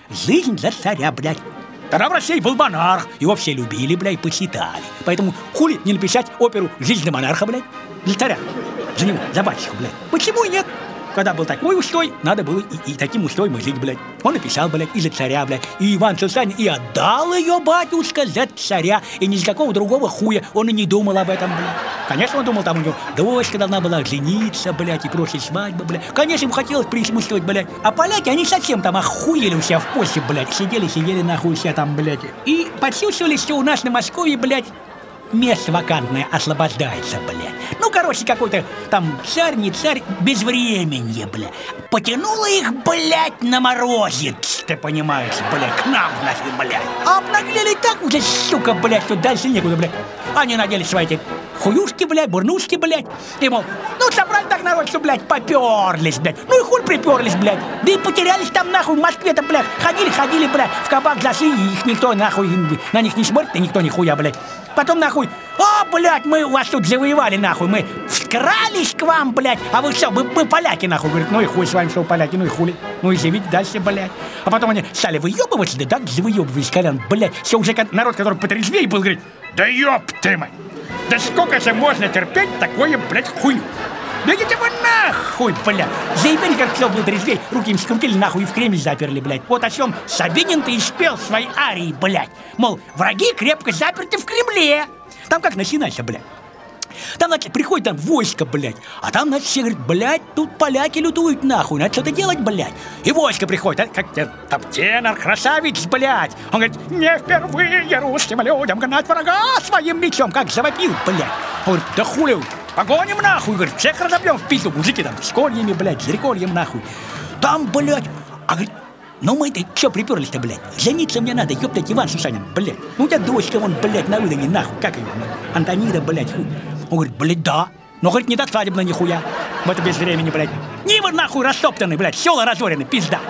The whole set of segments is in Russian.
жизнь за царя, блядь. Тогда в России был монарх, его все любили, блядь, почитали. Поэтому хули не написать оперу «Жизнь за монарха», блядь, для царя, за него, за батюшку, блядь. Почему и нет? Когда был такой устой, надо было и таким устоем и жить, блядь. Он написал, блядь, и за царя, блядь. И Иван Сусанин и отдал ее, батюшка, за царя. И ни за какого другого хуя он и не думал об этом, блядь. Конечно, он думал, там у него дочка должна была жениться, блядь, и прочая свадьба, блядь. Конечно, ему хотелось присутствовать, блядь. А поляки, они совсем там охуели у себя в Польше, блядь. Сидели нахуй все там, блядь. И почувствовали, что у нас на Москве, блядь, место вакантное освобождается, блядь. Ну, короче, какой-то там царь, не царь, безвременье, блядь. Потянуло их, блядь, на морозец, ты понимаешь, блядь, к нам, значит, блядь. А обнаглели так уже, сука, блядь, что дальше некуда, блядь. Они надели свои эти хуюшки, блядь, бурнушки, блядь. И, мол, ну, собрали так народ, что, блядь, поперлись, блядь. Ну, и хуй приперлись, блядь. Да и потерялись там, нахуй, в Москве-то, блядь. Ходили, блядь, в кабак зашли, и их никто, нахуй, на них не смотрит, и никто нихуя, блядь. Потом, нахуй, блядь, мы вас тут завоевали, нахуй, мы вкрались к вам, блядь, а вы что, мы поляки, нахуй, говорит, ну и хуй с вами, что поляки, ну и хули, ну и живите дальше, блядь. А потом они стали выебываться, да так завыебывались, колян, блядь, все уже народ, который потрезвей был, говорит, да ёб ты мой, да сколько же можно терпеть такое, блядь, хуйню? Да идите вы нахуй, блядь! Заебали, как кто был трезвей, руки им скрутили нахуй и в Кремль заперли, блядь. Вот о чем Сабинин-то и спел в своей арии, блядь. Мол, враги крепко заперты в Кремле. Там как начинается, блядь. Там, значит, приходит там войско, блядь. А там, значит, все говорят, блядь, тут поляки лютуют, нахуй, надо что-то делать, блядь. И войско приходит, как там тенор, красавец, блядь. Он говорит, не впервые русским людям гнать врага своим мечом, как завопил, блядь. Он говорит, да хули, погоним нахуй, говорит, всех разобьем в пизду, мужики там, с кольями, блядь, с рекольем, нахуй. Там, блядь, а говорит, ну мы-то чё приперлись-то, блядь? Жениться мне надо, ёптать, Иван Сусанин, блядь. Ну у тебя дочка, вон, блядь, на выдане, нахуй, как ее, Антонида, блядь, хуй. Он говорит, блядь, да. Но, говорит, не до свадебно нихуя. В это без времени, блядь. Нивы, нахуй, растоптаны, блядь, села разорены, пизда.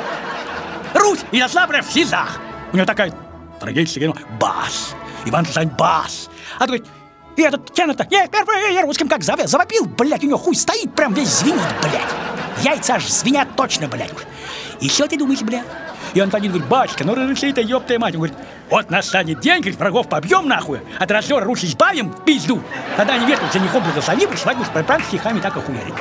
Русь, Ярославля в СИЗах. У него такая трагедия, бас. Иван Сусанин, бас. А говорит, и этот тянут-то, я впервые русским как завопил, блядь, у него хуй стоит, прям весь звенит, блядь. Яйца аж звенят точно, блядь. И что ты думаешь, блядь? И Антонин говорит, батюшка, ну разреши-то, ёптая мать. Он говорит, вот настанет день, говорит, врагов побьем нахуй, от раздора Русь избавим в пизду. Тогда они верят, женихом благословим, свадьбу с стихами так охуярит.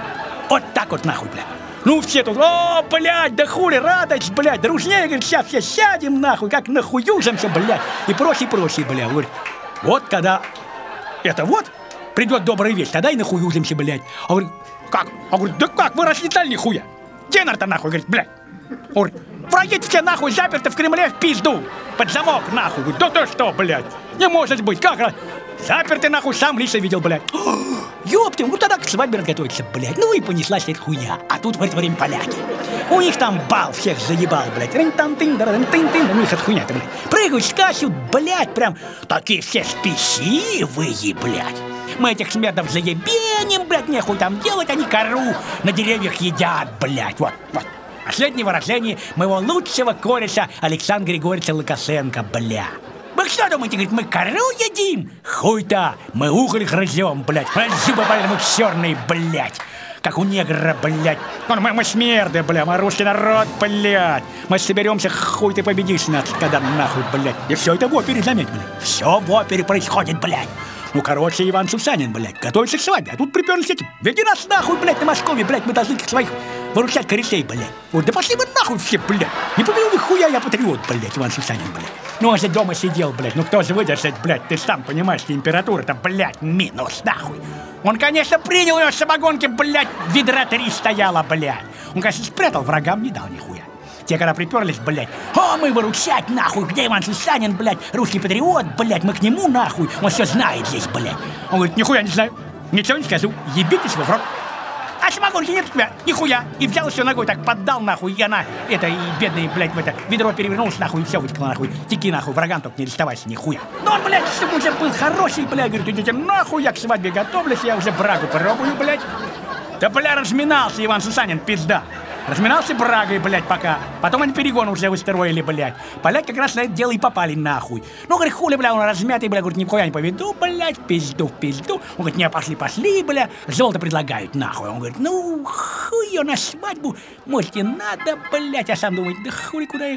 Вот так вот нахуй, блядь. Ну все тут, о, блядь, да хули, радость, блядь, дружнее, говорит, сейчас все сядем нахуй, как нахуюжимся, блядь, и прочее, блядь. Говорит, вот когда это вот придет добрая весть, тогда и нахуюжимся, блядь. А говорит, как? А говорит, да как, вы расслетали нихуя? Тенор-то нахуй, говорит, блядь. Он говорит, враги все нахуй заперты в Кремле в пизду, под замок нахуй. Говорит, да ты что, блядь, не может быть, как? Заперты нахуй, сам лично видел, блядь. Ёпты, ну тогда к свадьбе разготовиться, блядь. Ну и понеслась эта хуйня. А тут в это время поляки. У них там бал всех заебал, блядь. У них эта хуйня-то, блядь. Прыгают, скачут, блядь, прям такие все спесивые, блядь. Мы этих смердов заебеним, блядь, нехуй там делать, они кору на деревьях едят, блядь. Вот. Последнее выражение моего лучшего кореша Александра Григорьевича Лукашенко, бля. Вы что думаете, говорит, мы кору едим? Хуй-то, мы уголь грызем, блядь. Зубы поэтому черные, блядь. Как у негра, блядь. Мы смерды, бля, мы русский народ, блядь. Мы соберемся, хуй ты победишь нас, когда нахуй, блядь. И все это в опере, заметь, блядь. Все в опере происходит, блядь. Ну, короче, Иван Сусанин, блядь, готовится к свадьбе. А тут приперлись эти. Веди нас нахуй, блядь, на Москве, блядь, мы должны своих выручать корешей, блядь. Вот, да пошли вы нахуй все, блядь. Не повел ни хуя, я патриот, блядь, Иван Сусанин, блядь. Ну, он же дома сидел, блядь, ну кто же выдержит, блядь, ты сам понимаешь, температура-то, блядь, минус, нахуй. Он, конечно, принял ее с самогонки, блядь, ведра 3 стояло, блядь. Он, конечно, спрятал, врагам не дал нихуя. Те, когда приперлись, блядь, мы выручать, нахуй, где Иван Сусанин, блядь, русский патриот, блядь, мы к нему, нахуй, он все знает здесь, блядь. Он говорит, нихуя не знаю, ничего не скажу, ебитесь вы в рот. А самогонки нет у тебя, нихуя. И взял все ногой, так поддал, нахуй, и она, и бедный, блядь, в это ведро перевернулся, нахуй, и все вытекла, нахуй. Теки, нахуй, врагам только не доставайся, нихуя. Но он, блядь, чтобы уже был хороший, блядь, говорит, идите нахуй, я к свадьбе готовлюсь, я уже брагу пробую, блядь. Да, бля, разминался Иван Сусанин, пизда. Разминался брагой, блядь, пока. Потом они перегон уже выстроили, блядь. Поляки как раз на это дело и попали нахуй. Ну, говорит, хули, бля, он размятый, бля, говорит, нихуя не поведу, блядь, в пизду. Он говорит, не, пошли, бля, золото предлагают, нахуй. Он говорит, ну, хуй ее на свадьбу, может, и надо, блядь. А сам думает, да хули, куда я